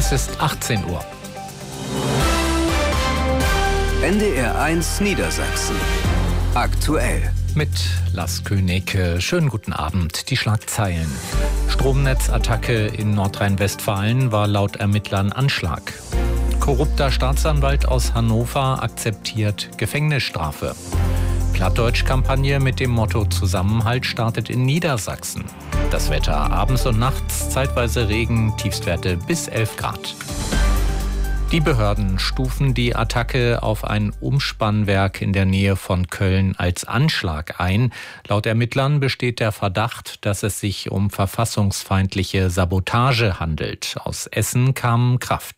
Es ist 18 Uhr. NDR 1 Niedersachsen. Aktuell. Mit Lars König. Schönen guten Abend. Die Schlagzeilen. Stromnetzattacke in Nordrhein-Westfalen war laut Ermittlern Anschlag. Korrupter Staatsanwalt aus Hannover akzeptiert Gefängnisstrafe. Plattdeutsch-Kampagne mit dem Motto Zusammenhalt startet in Niedersachsen. Das Wetter abends und nachts, zeitweise Regen, Tiefstwerte bis 11 Grad. Die Behörden stufen die Attacke auf ein Umspannwerk in der Nähe von Köln als Anschlag ein. Laut Ermittlern besteht der Verdacht, dass es sich um verfassungsfeindliche Sabotage handelt. Aus Essen kamen Kraft.